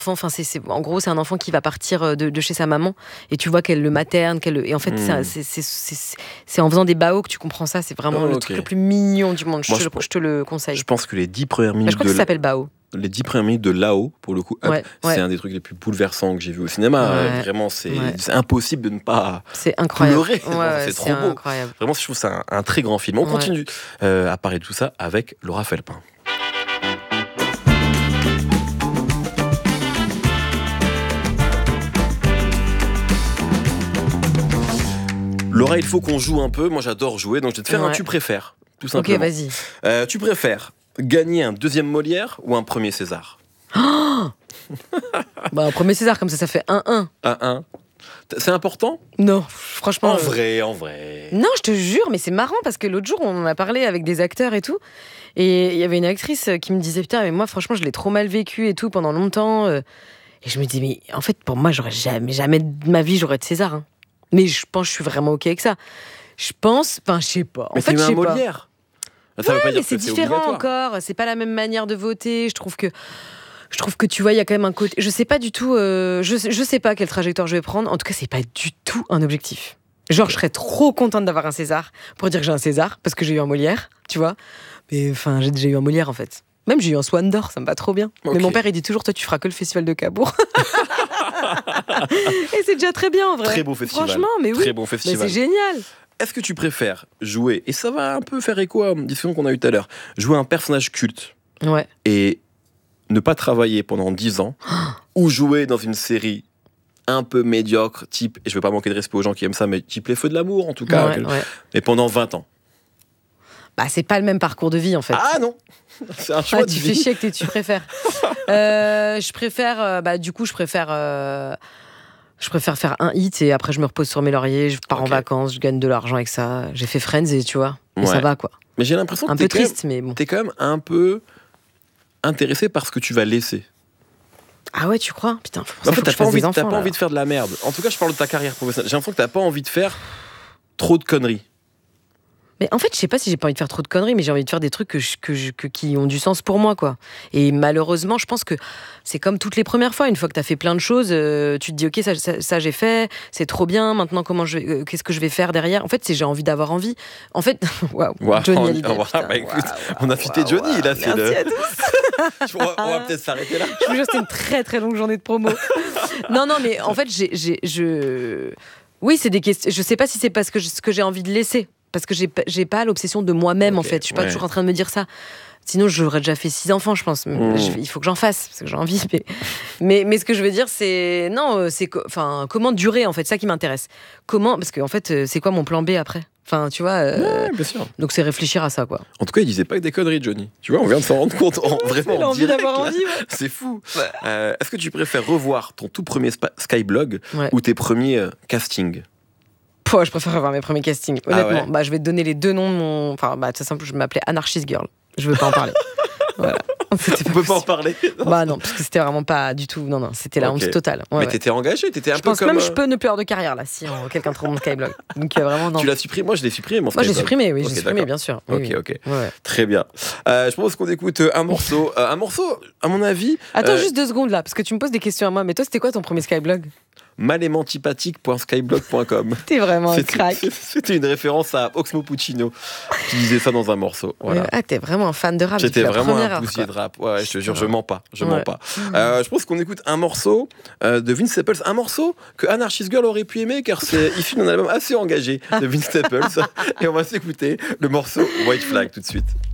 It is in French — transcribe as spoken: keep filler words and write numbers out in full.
Enfin, c'est, c'est, en gros, c'est un enfant qui va partir de, de chez sa maman et tu vois qu'elle le materne, qu'elle le, et en fait, mmh. c'est, c'est, c'est, c'est, c'est en faisant des baos que tu comprends ça. C'est vraiment oh, le okay. truc le plus mignon du monde. Je, Moi, te, je, le, je te le conseille. Je pense que les dix premières minutes. Bah, je crois de que ça s'appelle bao. Les dix premières minutes de Lao, pour le coup, ouais, c'est ouais. un des trucs les plus bouleversants que j'ai vu au cinéma. Ouais, Vraiment, c'est, ouais. c'est impossible de ne pas c'est incroyable. pleurer. Ouais, ouais, c'est, c'est trop beau. Incroyable. Vraiment, je trouve ça un, un très grand film. On ouais. continue euh, à parler de tout ça avec Laura Felpin. Laura, il faut qu'on joue un peu. Moi, j'adore jouer, donc je vais te faire ouais. un tu préfères, tout simplement. Ok, vas-y. Euh, tu préfères gagner un deuxième Molière ou un premier César? Oh bah, un premier César, comme ça, ça fait un un. un un. C'est important? Non, franchement. En euh... vrai, en vrai. Non, je te jure, mais c'est marrant parce que l'autre jour, on en a parlé avec des acteurs et tout. Et il y avait une actrice qui me disait, putain, mais moi, franchement, je l'ai trop mal vécu et tout pendant longtemps. Et je me dis, mais en fait, pour moi, j'aurais jamais, jamais de ma vie, j'aurais de César. Hein. Mais je pense que je suis vraiment OK avec ça. Je pense, enfin, je sais pas. En mais fait, c'est je sais un Molière. Pas. Ça ouais, veut pas dire mais c'est différent encore. C'est pas la même manière de voter. Je trouve que, je trouve que tu vois, il y a quand même un côté. Je sais pas du tout. Euh, je, je sais pas quelle trajectoire je vais prendre. En tout cas, c'est pas du tout un objectif. Genre, je serais trop contente d'avoir un César pour dire que j'ai un César parce que j'ai eu un Molière, tu vois. Mais enfin, j'ai déjà eu un Molière en fait. Même j'ai eu un Swan d'or, ça me va trop bien. Okay. Mais mon père, il dit toujours, toi, tu feras que le festival de Cabourg. Et c'est déjà très bien en vrai. Très beau festival. Franchement, mais oui. Très bon festival. Mais c'est génial. Est-ce que tu préfères jouer, et ça va un peu faire écho à une discussion qu'on a eue tout à l'heure, jouer un personnage culte ouais. et ne pas travailler pendant dix ans, ou jouer dans une série un peu médiocre, type, et je veux pas manquer de respect aux gens qui aiment ça, mais type Les Feux de l'amour en tout cas, ouais, que, ouais. mais pendant vingt ans? Bah, c'est pas le même parcours de vie en fait. Ah non, c'est un choix ah, de tu vie. fais chier que tu préfères. euh, je préfère, euh, bah du coup je préfère, euh, je préfère faire un hit et après je me repose sur mes lauriers, je pars okay. en vacances, je gagne de l'argent avec ça. J'ai fait Friends et tu vois, ouais. et ça va quoi. Mais j'ai l'impression que un t'es peu triste, même, mais bon. T'es quand même un peu intéressé par ce que tu vas laisser. Ah ouais, tu crois? Putain, faut en fait, t'as pas, envie, enfants, t'as pas envie de faire de la merde. En tout cas, je parle de ta carrière professionnelle. J'ai l'impression que t'as pas envie de faire trop de conneries. Mais en fait, je sais pas si j'ai pas envie de faire trop de conneries, mais j'ai envie de faire des trucs que je, que je, que, qui ont du sens pour moi, quoi. Et malheureusement, je pense que c'est comme toutes les premières fois. Une fois que t'as fait plein de choses, euh, tu te dis, ok, ça, ça, ça j'ai fait, c'est trop bien. Maintenant, comment je, euh, qu'est-ce que je vais faire derrière? En fait, c'est j'ai envie d'avoir envie. En fait, waouh, wow, Johnny Hallyday. Wow, bah, écoute, wow, on a fité wow, Johnny, wow, là, c'est merci le. À tous. on, va, on va peut-être s'arrêter là. Je vous jure, c'était une très très longue journée de promo. non, non, mais en fait, j'ai, j'ai, je, oui, c'est des questions. Je sais pas si c'est parce que je, ce que j'ai envie de laisser. Parce que j'ai, j'ai pas l'obsession de moi-même, okay, en fait. Je suis pas ouais. toujours en train de me dire ça. Sinon, j'aurais déjà fait six enfants, je pense. Mmh. Je, il faut que j'en fasse, parce que j'ai envie. Mais, mais, mais ce que je veux dire, c'est... Non, c'est... Enfin, comment durer, en fait, ça qui m'intéresse. Comment... Parce qu'en fait, c'est quoi mon plan B après? Enfin, tu vois... Euh... Ouais, bien sûr. Donc, c'est réfléchir à ça, quoi. En tout cas, il disait pas que des conneries, Johnny. Tu vois, on vient de s'en rendre compte en, vraiment c'est en direct. d'avoir envie, ouais. C'est fou. Ouais. Euh, est-ce que tu préfères revoir ton tout premier spa- Skyblog ouais. ou tes premiers euh, castings? Oh, je préfère avoir mes premiers castings, honnêtement. Ah ouais. Bah, je vais te donner les deux noms de mon... Enfin, bah, c'est simple, je m'appelais Anarchist Girl. Je veux pas en parler. Voilà. C'était On peut pas en parler. Bah non, parce que c'était vraiment pas du tout... Non, non, c'était la okay. honte totale. Ouais, mais ouais. t'étais engagée, t'étais un je peu pense comme... même euh... je peux ne plus avoir de carrière, là, si on... quelqu'un trouve mon Skyblog. Donc, euh, vraiment, non. Tu l'as supprimé? Moi, je l'ai supprimé, mon Skyblog. Moi, j'ai supprimé, oui, okay, j'ai supprimé, d'accord. bien sûr. Ok, oui, ok. Ouais. Très bien. Euh, je propose qu'on écoute un morceau. Euh, un morceau, à mon avis... Attends, euh... juste deux secondes, là, parce que tu me poses des questions à moi. Mais toi, c'était quoi ton premier Skyblog? malémantipathique point skyblog point com. T'es vraiment un crack. C'était une référence à Oxmo Puccino qui disait ça dans un morceau. Voilà. Mais, ah, t'es vraiment un fan de rap. J'étais vraiment un heure, poussier de rap. Ouais, ouais, je te jure, je mens pas. Je ouais. mens pas. Euh, je pense qu'on écoute un morceau euh, de Vince Staples, un morceau que Anarchist Girl aurait pu aimer car c'est issu d'un album assez engagé de Vince Staples. Et on va s'écouter le morceau White Flag tout de suite.